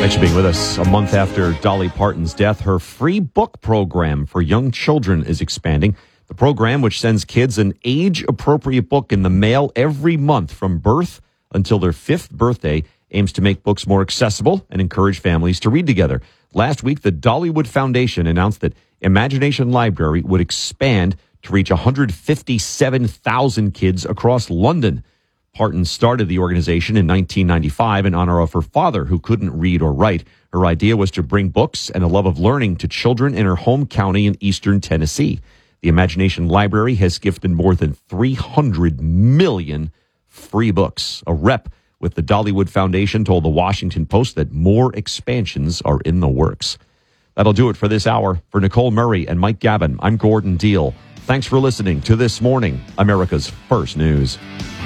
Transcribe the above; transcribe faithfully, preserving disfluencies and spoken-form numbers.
Thanks for being with us. A month after Dolly Parton's death, her free book program for young children is expanding. The program, which sends kids an age-appropriate book in the mail every month from birth until their fifth birthday, aims to make books more accessible and encourage families to read together. Last week, the Dollywood Foundation announced that Imagination Library would expand to reach one hundred fifty-seven thousand kids across London. Parton started the organization in nineteen ninety-five in honor of her father, who couldn't read or write. Her idea was to bring books and a love of learning to children in her home county in eastern Tennessee. The Imagination Library has gifted more than three hundred million free books. A rep with the Dollywood Foundation told the Washington Post that more expansions are in the works. That'll do it for this hour. For Nicole Murray and Mike Gavin, I'm Gordon Deal. Thanks for listening to This Morning, America's First News.